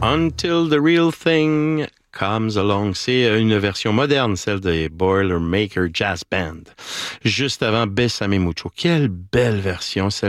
Until the Real Thing Comes Along. C'est une version moderne, celle des Boilermaker Jazz Band. Juste avant Bésame Mucho. Quelle belle version, celle